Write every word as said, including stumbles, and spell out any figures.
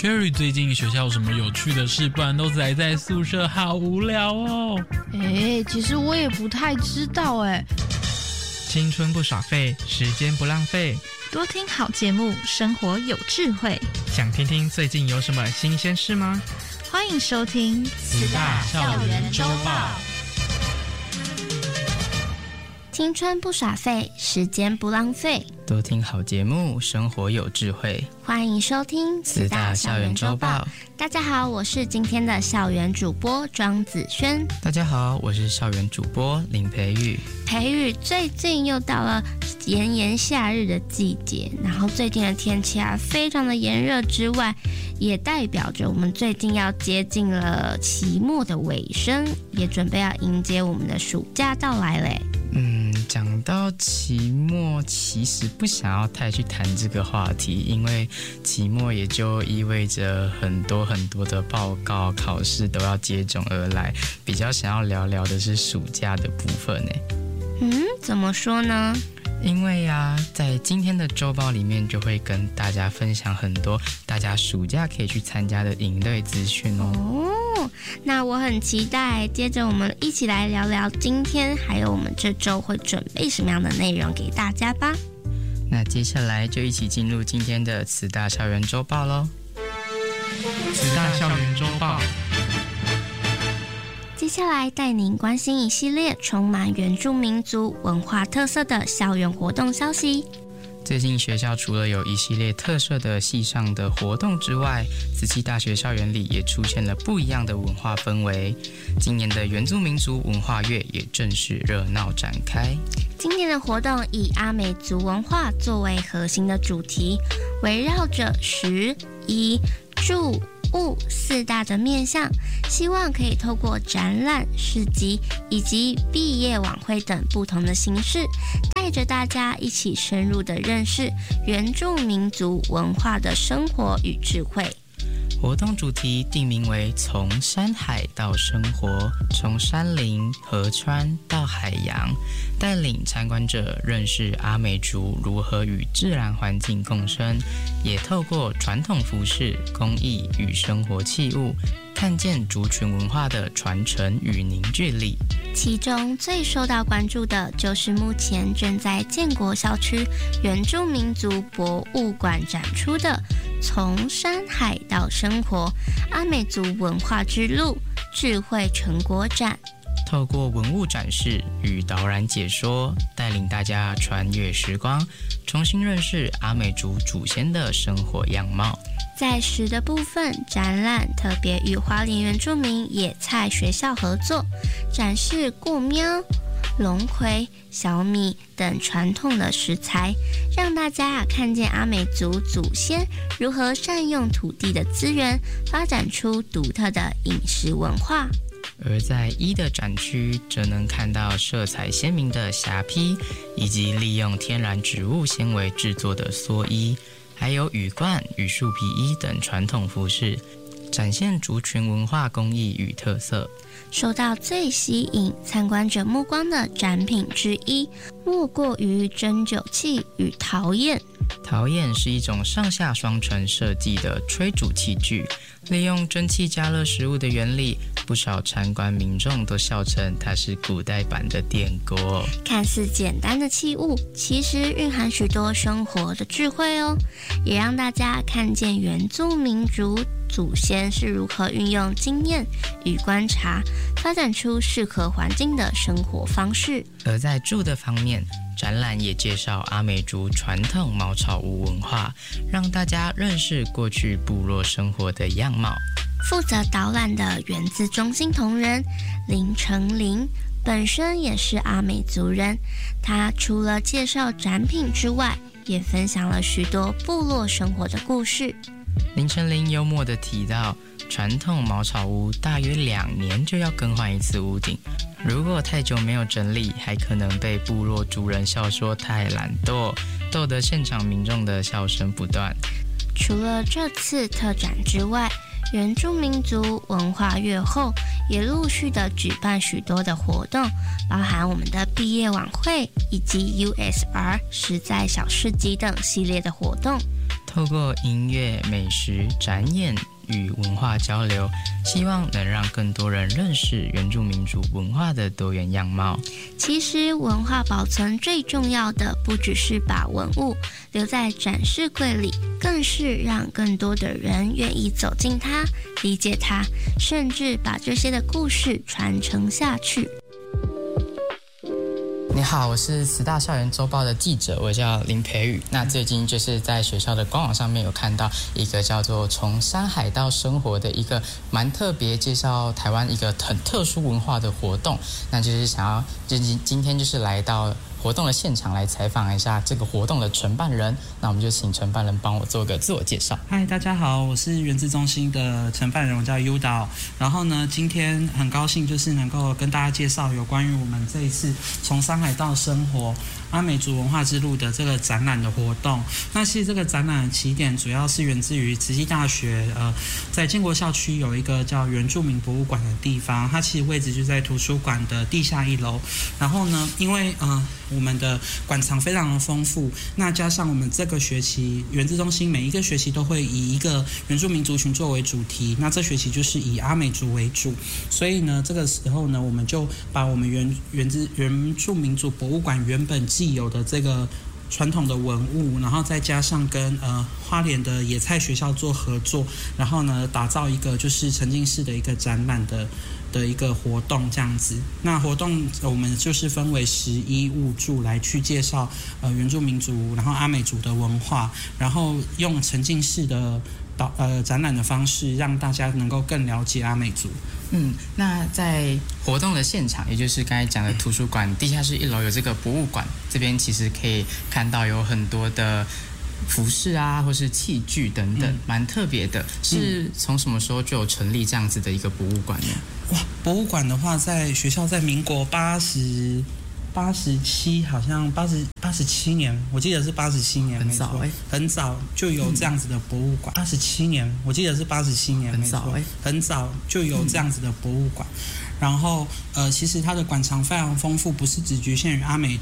Cherry 最近学校有什么有趣的事？不然都宅在宿舍，好无聊哦。 哎，其实我也不太知道哎。 青春不耍废，时间不浪费， 多听好节目，生活有智慧。 想听听最近有什么新鲜事吗？ 欢迎收听慈大校园周报。 青春不耍废，时间不浪费， 多听好节目，生活有智慧。 欢迎收听慈大校园周报。 大家好，我是今天的校园主播庄子轩。 大家好，我是校园主播林培育。 培育，最近又到了炎炎夏日的季节，然后最近的天气啊，非常的炎热之外，也代表着我们最近要接近了期末的尾声，也准备要迎接我们的暑假到来嘞。 嗯，讲到期末，其实不想要太去谈这个话题，因为期末也就意味着很多很多的报告、考试都要接踵而来，比较想要聊聊的是暑假的部分呢。 嗯，怎么说呢？ 因为啊，在今天的周报里面就会跟大家分享很多大家暑假可以去参加的营队资讯哦。 哦，那我很期待，接着我们一起来聊聊今天还有我们这周会准备什么样的内容给大家吧。 那接下来就一起进入今天的慈大校园周报咯。 慈大校园周报。 接下来带您关心一系列充满原住民族文化特色的校园活动消息。 最近学校除了有一系列特色的系上的活动之外，慈济大学校园里也出现了不一样的文化氛围。今年的原住民族文化月也正式热闹展开。 今年的活动以阿美族文化作为核心的主题，围绕着食、衣、住、物四大的面向，希望可以透过展览、市集以及毕业晚会等不同的形式，带着大家一起深入的认识原住民族文化的生活与智慧。 活动主题定名为从山海到生活，从山林、河川到海洋，带领参观者认识阿美族如何与自然环境共生，也透过传统服饰、工艺与生活器物，看见族群文化的传承与凝聚力。 其中最受到关注的就是目前正在建国校区原住民族博物馆展出的从山海到生活阿美族文化之路智慧成果展。 透过文物展示与导览解说，带领大家穿越时光，重新认识阿美族祖先的生活样貌。 在食的部分，展览特别与花莲原住民野菜学校合作，展示过喵、龙葵、小米等传统的食材，让大家看见阿美族祖先如何善用土地的资源，发展出独特的饮食文化。 而在衣的展区，则能看到色彩鲜明的霞披，以及利用天然植物纤维制作的蓑衣，还有羽冠与树皮衣等传统服饰，展现族群文化工艺与特色。 受到最吸引参观者目光的展品之一，莫过于针灸器与陶砚。 陶砚是一种上下双层设计的炊煮器具，利用蒸汽加热食物的原理，不少参观民众都笑称它是古代版的电锅。 看似简单的器物，其实蕴含许多生活的智慧哦，也让大家看见原住民族祖先是如何运用经验与观察，发展出适合环境的生活方式。 而在住的方面，展览也介绍阿美族传统茅草屋文化，让大家认识过去部落生活的样貌。 负责导览的源自中心同仁林成林，本身也是阿美族人，他除了介绍展品之外，也分享了许多部落生活的故事。 林成林幽默地提到，传统茅草屋大约两年就要更换一次屋顶，如果太久没有整理，还可能被部落族人笑说太懒惰，逗得现场民众的笑声不断。 除了这次特展之外，原住民族文化月后也陆续的举办许多的活动，包含我们的毕业晚会以及 U S R 实在小市集等系列的活动。 透过音乐、美食、展演与文化交流，希望能让更多人认识原住民族文化的多元样貌。 其实文化保存最重要的不只是把文物留在展示柜里，更是让更多的人愿意走进它，理解它，甚至把这些的故事传承下去。 你好，我是慈大校园周报的记者，我叫林培宇。那最近就是在学校的官网上面有看到一个叫做从山海到生活的一个蛮特别介绍台湾一个很特殊文化的活动，那就是想要就今天就是来到活动的现场来采访一下这个活动的承办人，那我们就请承办人帮我做个自我介绍。 嗨，大家好，我是原子中心的承办人，我叫 U 导。然后呢，今天很高兴就是能够跟大家介绍有关于我们这一次从山海到生活阿美族文化之路的这个展览的活动。那其实这个展览的起点主要是源自于慈济大学，呃，在建国校区有一个叫原住民博物馆的地方，它其实位置就在图书馆的地下一楼。然后呢，因为呃我们的馆藏非常的丰富，那加上我们这个学期原子中心每一个学期都会以一个原住民族群作为主题，那这学期就是以阿美族为主，所以呢这个时候呢我们就把我们原原子原住民族博物馆原本既有的这个传统的文物，然后再加上跟呃花莲的野菜学校做合作，然后呢打造一个就是沉浸式的一个展览的的一个活动这样子。那活动我们就是分为十一物柱来去介绍呃原住民族，然后阿美族的文化，然后用沉浸式的导呃展览的方式，让大家能够更了解阿美族。 嗯，那在活动的现场，也就是刚才讲的图书馆地下室一楼有这个博物馆，这边其实可以看到有很多的服饰啊，或是器具等等，蛮、嗯、特别的。是从什么时候就有成立这样子的一个博物馆呢？ 哇，博物馆的话，在学校在民国八十八十七，好像八十八十七年，我记得是八十七年， 很早哎、欸， 很早就有这样子的博物馆。八十七年，我记得是八十七年， 很早哎、欸， 很早就有这样子的博物馆。嗯、然后呃，其实它的馆藏非常丰富，不是只局限于阿美